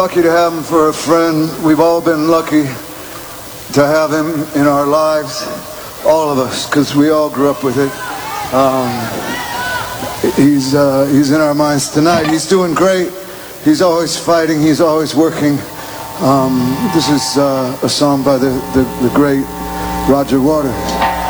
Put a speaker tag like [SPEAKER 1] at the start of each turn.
[SPEAKER 1] lucky to have him for a friend. We've all been lucky to have him in our lives, all of us, because we all grew up with it. He's in our minds tonight. He's doing great. He's always fighting. He's always working. This is a song by the great Roger Waters.